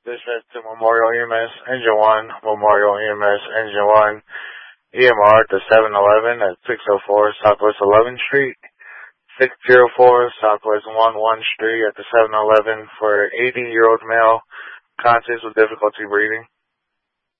Dispatch to Memorial EMS, Engine 1, Memorial EMS, Engine 1, EMR at the 7-Eleven at 604 Southwest 11th Street, 604 Southwest 11th Street at the 7-Eleven for 80-year-old male, conscious with difficulty breathing.